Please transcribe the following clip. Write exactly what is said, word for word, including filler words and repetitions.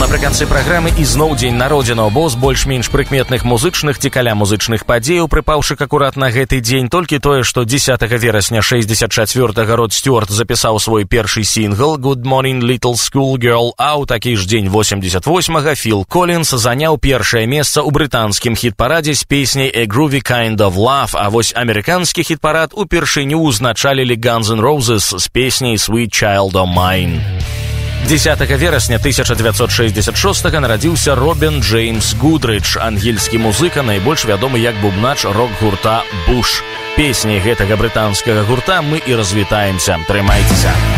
Напрыканцы праграмы ізноў дзень народзінаў, бо з больш-менш прыкметных музычных ці каля музычных падзеяў, прыпаўшых акурат на гэты дзень, толькі тое, што дзесятага верасня шэсцьдзесят чацвёртага Род Стюарт запісаў свой першы сінгл «Good Morning Little Schoolgirl», а ў такі ж дзень восемьдесят восьмага Філ Коллінз заняў першае месца ў брытанскім хіт-парадзе з песняй «A Groovy Kind of Love», а вось амерыканскі хіт-парад упершыню ўзначалілі Guns N' Roses з песняй «Sweet Child O' Mine». дзесятага верасня тысяча дзевяцьсот шэсцьдзесят шостага нарадзіўся Робін Джеймс Гудрыдж, ангельскі музыка, найбольш вядомы як бубнач рок-гурта «Буш». Песняй гэтага брытанскага гурта мы і развітаемся. Трымайцеся!